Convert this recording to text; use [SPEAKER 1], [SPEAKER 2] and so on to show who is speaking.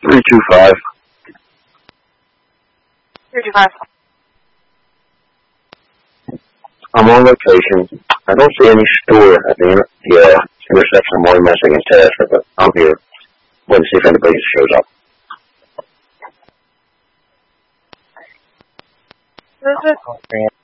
[SPEAKER 1] 325.
[SPEAKER 2] 325.
[SPEAKER 1] I'm on location. I don't see any store at the intersection of Morning Messing and Tasker, but I'm here. Wait to see if anybody shows up.
[SPEAKER 2] Who is it?